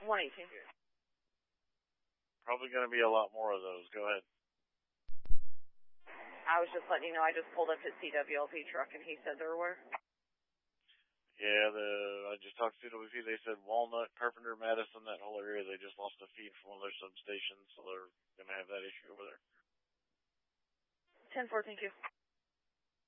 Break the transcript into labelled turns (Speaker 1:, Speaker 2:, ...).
Speaker 1: 118.
Speaker 2: Probably going to be a lot more of those. Go ahead.
Speaker 1: I was just letting you know I just pulled up his CWLP truck and he said there were.
Speaker 2: Yeah, I just talked to CWP. They said Walnut, Carpenter, Madison, that whole area, they just lost a feed from one of their substations, so they're going to have that issue over there.
Speaker 1: 10-4, thank you.